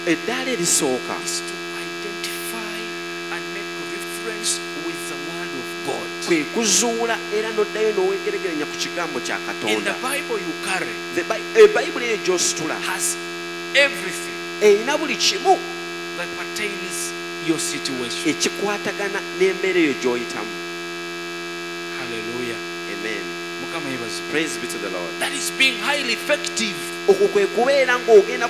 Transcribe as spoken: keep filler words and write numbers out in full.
eddaala erisooka is to identify and make reference with the word of God. kwe kuzuula era n'oddayo n'oweegeregeranya ku kigambo kya In Katonda. the Bible you carry The Bi- ebayibuli eyo gy'ositula has everything erina buli kimu that pertains your situation. ekikwatagana n'embeera eyo gy'oyitamu. Hallelujah. Amen. Mukama yebaze. Praise be to the Lord. That is being highly effective. okwo kwe kubeera ng'ogenda